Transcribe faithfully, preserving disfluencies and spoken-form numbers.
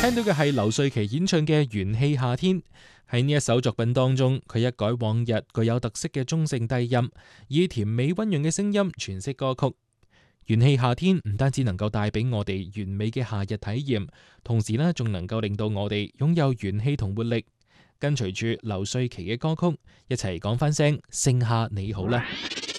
聽到嘅係劉瑞琪演唱嘅《元氣夏天》。喺呢一首作品當中，佢一改往日具有特色嘅中性低音，以甜美溫潤嘅聲音詮釋歌曲。《元氣夏天》唔單止能夠帶俾我哋完美嘅夏日體驗，同時呢仲能夠令到我哋擁有元氣同活力。跟隨住劉瑞琪嘅歌曲，一齊講翻聲盛夏你好啦！